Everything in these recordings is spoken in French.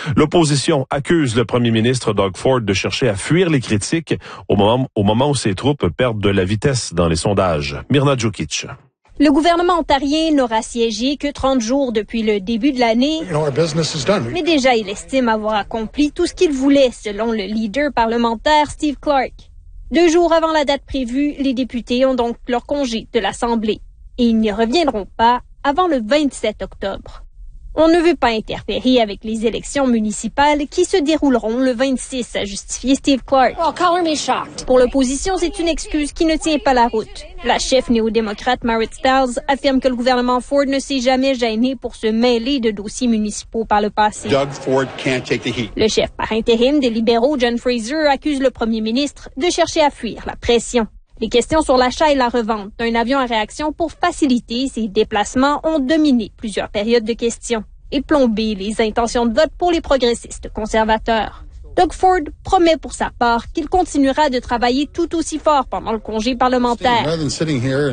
L'opposition accuse le premier ministre Doug Ford de chercher à fuir les critiques au moment où ses troupes perdent de la vitesse dans les sondages. Mirna Djukic. Le gouvernement ontarien n'aura siégé que 30 jours depuis le début de l'année, mais déjà il estime avoir accompli tout ce qu'il voulait, selon le leader parlementaire Steve Clark. 2 jours avant la date prévue, les députés ont donc leur congé de l'Assemblée et ils n'y reviendront pas avant le 27 octobre. On ne veut pas interférer avec les élections municipales qui se dérouleront le 26, a justifié Steve Clark. Pour l'opposition, c'est une excuse qui ne tient pas la route. La chef néo-démocrate Marit Stiles affirme que le gouvernement Ford ne s'est jamais gêné pour se mêler de dossiers municipaux par le passé. Doug Ford can't take the heat. Le chef par intérim des libéraux, John Fraser, accuse le premier ministre de chercher à fuir la pression. Les questions sur l'achat et la revente d'un avion à réaction pour faciliter ses déplacements ont dominé plusieurs périodes de questions et plombé les intentions de vote pour les progressistes conservateurs. Doug Ford promet pour sa part qu'il continuera de travailler tout aussi fort pendant le congé parlementaire. Plutôt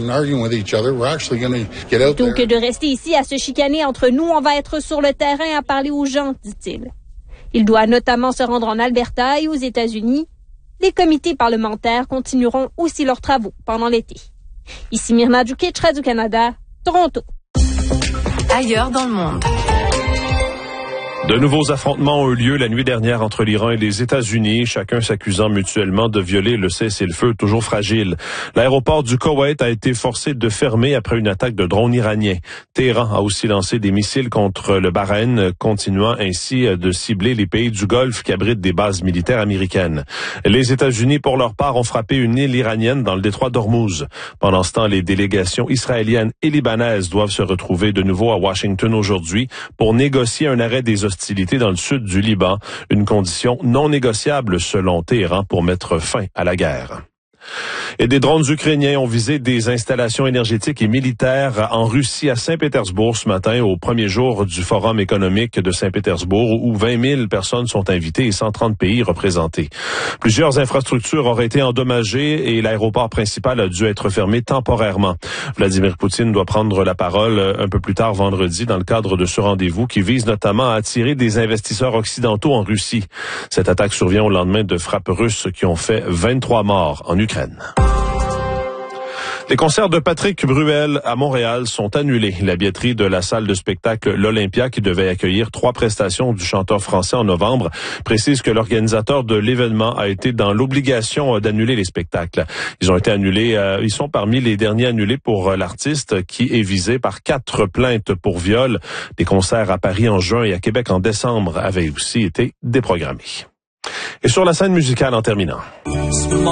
que de rester ici à se chicaner entre nous, on va être sur le terrain à parler aux gens, dit-il. Il doit notamment se rendre en Alberta et aux États-Unis. Les comités parlementaires continueront aussi leurs travaux pendant l'été. Ici Mirna Djukic, Radio-Canada, Toronto. Ailleurs dans le monde. De nouveaux affrontements ont eu lieu la nuit dernière entre l'Iran et les États-Unis, chacun s'accusant mutuellement de violer le cessez-le-feu toujours fragile. L'aéroport du Koweït a été forcé de fermer après une attaque de drones iraniens. Téhéran a aussi lancé des missiles contre le Bahreïn, continuant ainsi de cibler les pays du Golfe qui abritent des bases militaires américaines. Les États-Unis, pour leur part, ont frappé une île iranienne dans le détroit d'Ormuz. Pendant ce temps, les délégations israéliennes et libanaises doivent se retrouver de nouveau à Washington aujourd'hui pour négocier un arrêt des hostilités dans le sud du Liban, une condition non négociable selon Téhéran pour mettre fin à la guerre. Et des drones ukrainiens ont visé des installations énergétiques et militaires en Russie à Saint-Pétersbourg ce matin, au premier jour du Forum économique de Saint-Pétersbourg, où 20 000 personnes sont invitées et 130 pays représentés. Plusieurs infrastructures auraient été endommagées et l'aéroport principal a dû être fermé temporairement. Vladimir Poutine doit prendre la parole un peu plus tard vendredi dans le cadre de ce rendez-vous qui vise notamment à attirer des investisseurs occidentaux en Russie. Cette attaque survient au lendemain de frappes russes qui ont fait 23 morts en Ukraine. Les concerts de Patrick Bruel à Montréal sont annulés. La billetterie de la salle de spectacle L'Olympia, qui devait accueillir 3 prestations du chanteur français en novembre, précise que l'organisateur de l'événement a été dans l'obligation d'annuler les spectacles. Ils ont été annulés, ils sont parmi les derniers annulés pour l'artiste qui est visé par 4 plaintes pour viol. Des concerts à Paris en juin et à Québec en décembre avaient aussi été déprogrammés. Et sur la scène musicale en terminant.